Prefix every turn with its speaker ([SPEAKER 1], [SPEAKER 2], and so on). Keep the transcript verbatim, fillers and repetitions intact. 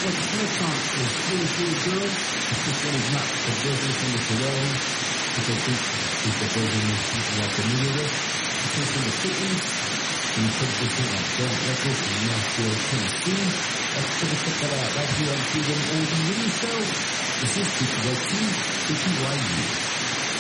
[SPEAKER 1] Look, it's no chance. It's really, really good. It's just one of Matt the business on the Cologne, which I think is the version most people are familiar with. It comes from the City, and you put this in like Don't Records in Nashville, Tennessee. Let's take a check that out right here on Freedom Old and Mini Show. This is Super Red T, City Y U.